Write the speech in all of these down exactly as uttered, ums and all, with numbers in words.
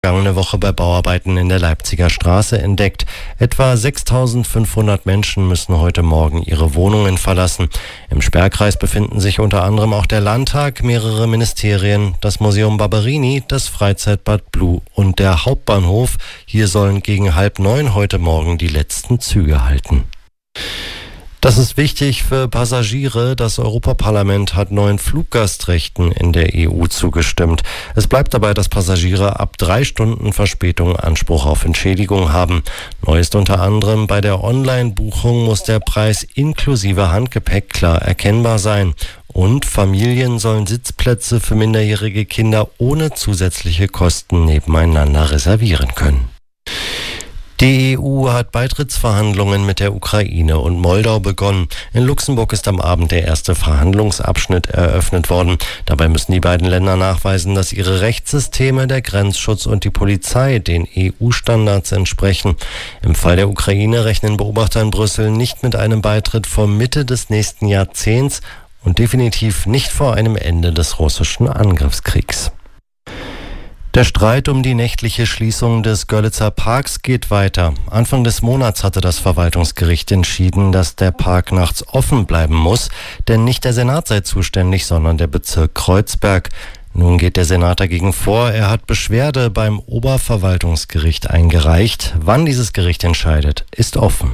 vergangene Woche bei Bauarbeiten in der Leipziger Straße entdeckt. Etwa sechstausendfünfhundert Menschen müssen heute Morgen ihre Wohnungen verlassen. Im Sperrkreis befinden sich unter anderem auch der Landtag, mehrere Ministerien, das Museum Barberini, das Freizeitbad Blue und der Hauptbahnhof. Hier sollen gegen halb neun heute Morgen die letzten Züge halten. Das ist wichtig für Passagiere. Das Europaparlament hat neuen Fluggastrechten in der E U zugestimmt. Es bleibt dabei, dass Passagiere ab drei Stunden Verspätung Anspruch auf Entschädigung haben. Neu ist unter anderem, bei der Online-Buchung muss der Preis inklusive Handgepäck klar erkennbar sein. Und Familien sollen Sitzplätze für minderjährige Kinder ohne zusätzliche Kosten nebeneinander reservieren können. Die E U hat Beitrittsverhandlungen mit der Ukraine und Moldau begonnen. In Luxemburg ist am Abend der erste Verhandlungsabschnitt eröffnet worden. Dabei müssen die beiden Länder nachweisen, dass ihre Rechtssysteme, der Grenzschutz und die Polizei den E U-Standards entsprechen. Im Fall der Ukraine rechnen Beobachter in Brüssel nicht mit einem Beitritt vor Mitte des nächsten Jahrzehnts und definitiv nicht vor einem Ende des russischen Angriffskriegs. Der Streit um die nächtliche Schließung des Görlitzer Parks geht weiter. Anfang des Monats hatte das Verwaltungsgericht entschieden, dass der Park nachts offen bleiben muss, denn nicht der Senat sei zuständig, sondern der Bezirk Kreuzberg. Nun geht der Senat dagegen vor. Er hat Beschwerde beim Oberverwaltungsgericht eingereicht. Wann dieses Gericht entscheidet, ist offen.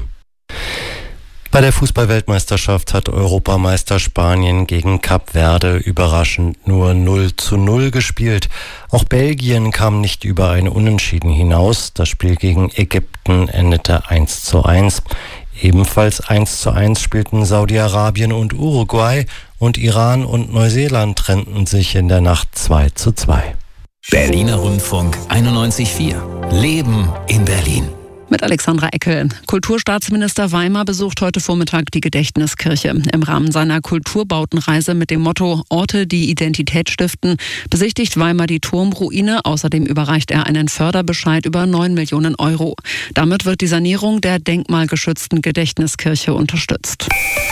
Bei der Fußball-Weltmeisterschaft hat Europameister Spanien gegen Kap Verde überraschend nur null zu null gespielt. Auch Belgien kam nicht über ein Unentschieden hinaus. Das Spiel gegen Ägypten endete eins zu eins. Ebenfalls eins zu eins spielten Saudi-Arabien und Uruguay und Iran und Neuseeland trennten sich in der Nacht zwei zu zwei. Berliner Rundfunk einundneunzig Komma vier. Leben in Berlin. Mit Alexandra Eckel. Kulturstaatsminister Weimar besucht heute Vormittag die Gedächtniskirche. Im Rahmen seiner Kulturbautenreise mit dem Motto Orte, die Identität stiften, besichtigt Weimar die Turmruine. Außerdem überreicht er einen Förderbescheid über neun Millionen Euro. Damit wird die Sanierung der denkmalgeschützten Gedächtniskirche unterstützt.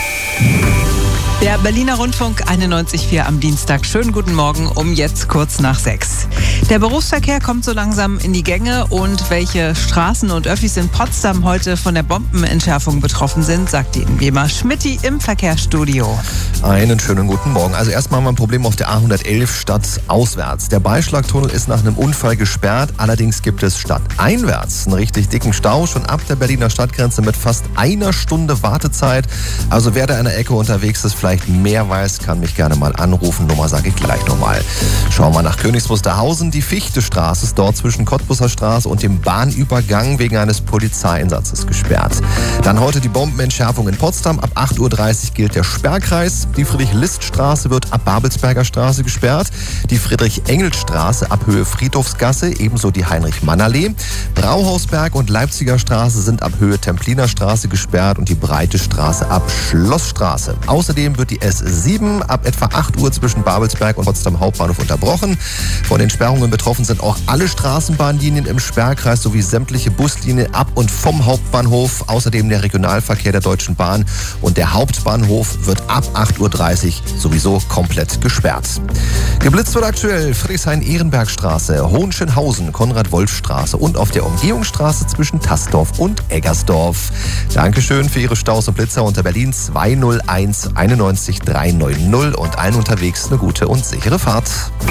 Der Berliner Rundfunk einundneunzig Komma vier am Dienstag. Schönen guten Morgen um jetzt kurz nach sechs. Der Berufsverkehr kommt so langsam in die Gänge und welche Straßen und Öffis in Potsdam heute von der Bombenentschärfung betroffen sind, sagt Ihnen wie immer Schmitty im Verkehrsstudio. Einen schönen guten Morgen. Also erstmal haben wir ein Problem auf der A hundertelf stadtauswärts. Der Beischlagtunnel ist nach einem Unfall gesperrt. Allerdings gibt es stadteinwärts einen richtig dicken Stau, schon ab der Berliner Stadtgrenze mit fast einer Stunde Wartezeit. Also wer da an der Ecke unterwegs ist, vielleicht mehr weiß, kann mich gerne mal anrufen. Nummer sage ich gleich nochmal. Schauen wir nach Königs Wusterhausen. Die Fichtestraße ist dort zwischen Cottbusser Straße und dem Bahnübergang wegen eines Polizeieinsatzes gesperrt. Dann heute die Bombenentschärfung in Potsdam. Ab acht Uhr dreißig gilt der Sperrkreis. Die Friedrich-List-Straße wird ab Babelsberger Straße gesperrt. Die Friedrich-Engels-Straße ab Höhe Friedhofsgasse, ebenso die Heinrich-Mann-Allee. Brauhausberg und Leipziger Straße sind ab Höhe Templiner Straße gesperrt und die Breite Straße ab Schlossstraße. Außerdem wird die S sieben ab etwa acht Uhr zwischen Babelsberg und Potsdam Hauptbahnhof unterbrochen. Von den Sperrungen betroffen sind auch alle Straßenbahnlinien im Sperrkreis sowie sämtliche Buslinien ab und vom Hauptbahnhof. Außerdem der Regionalverkehr der Deutschen Bahn und der Hauptbahnhof wird ab acht Uhr dreißig sowieso komplett gesperrt. Geblitzt wird aktuell Friedrichshain-Ehrenbergstraße, Hohenschönhausen, Konrad-Wolf-Straße und auf der Umgehungsstraße zwischen Tassdorf und Eggersdorf. Dankeschön für Ihre Staus und Blitzer unter Berlin zwei null eins einundneunzig drei neun null und allen unterwegs eine gute und sichere Fahrt.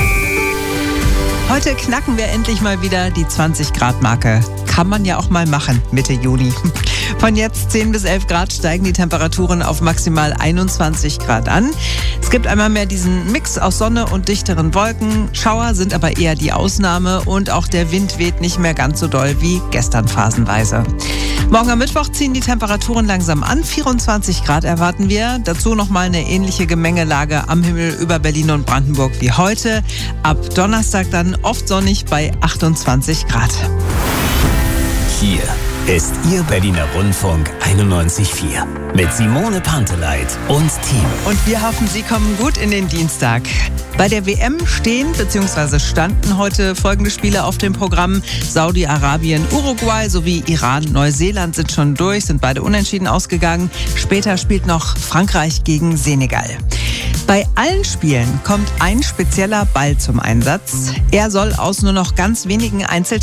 Heute knacken wir endlich mal wieder die zwanzig Grad Marke. Kann man ja auch mal machen, Mitte Juni. Von jetzt zehn bis elf Grad steigen die Temperaturen auf maximal einundzwanzig Grad an. Es gibt einmal mehr diesen Mix aus Sonne und dichteren Wolken. Schauer sind aber eher die Ausnahme und auch der Wind weht nicht mehr ganz so doll wie gestern phasenweise. Morgen am Mittwoch ziehen die Temperaturen langsam an. vierundzwanzig Grad erwarten wir. Dazu nochmal eine ähnliche Gemengelage am Himmel über Berlin und Brandenburg wie heute. Ab Donnerstag dann oft sonnig bei achtundzwanzig Grad. Hier ist Ihr Berliner Rundfunk einundneunzig Komma vier mit Simone Panteleit und Team. Und wir hoffen, Sie kommen gut in den Dienstag. Bei der W M stehen bzw. standen heute folgende Spiele auf dem Programm. Saudi-Arabien, Uruguay sowie Iran, Neuseeland sind schon durch, sind beide unentschieden ausgegangen. Später spielt noch Frankreich gegen Senegal. Bei allen Spielen kommt ein spezieller Ball zum Einsatz. Er soll aus nur noch ganz wenigen Einzelteilen